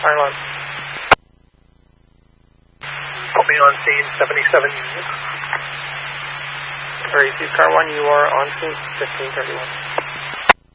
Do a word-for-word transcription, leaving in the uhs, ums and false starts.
Pylon. Put me on scene, seventy-seven. Or Car one, you are on scene, fifteen thirty-one.